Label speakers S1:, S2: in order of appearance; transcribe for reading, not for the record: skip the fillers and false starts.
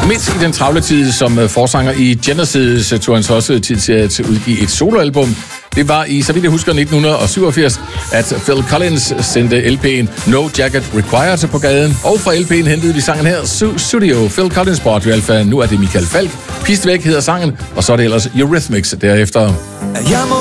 S1: Midt i den travle tid som forsanger i Genesis tog han så også tid til at udgive et soloalbum. Det var i, så vidt jeg husker, 1987, at Phil Collins sendte LP'en No Jacket Required på gaden. Og fra LP'en hentede vi sangen her, Studio, Phil Collins på Radio Alpha. Nu er det Michael Falch. Pist væk hedder sangen, og så er det ellers Eurythmics derefter.